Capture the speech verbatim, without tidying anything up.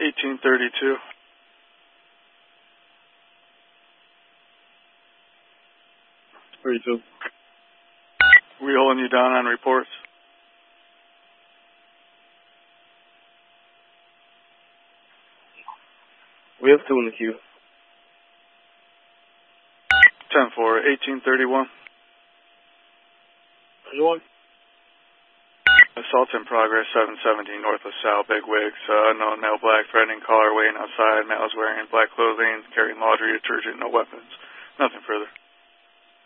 eighteen thirty-two. thirty-two. We holding you down on reports? We have two in the queue. ten four, eighteen thirty-one. Enjoy. Assault in progress, seven seventeen North LaSalle, big wigs, uh, unknown male black, threatening caller, waiting outside, males wearing black clothing, carrying laundry detergent, no weapons. Nothing further.